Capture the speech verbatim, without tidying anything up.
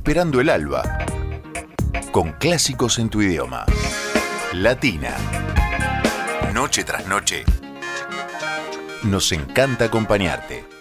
esperando el alba, con clásicos en tu idioma. Latina. Noche tras noche. Nos encanta acompañarte.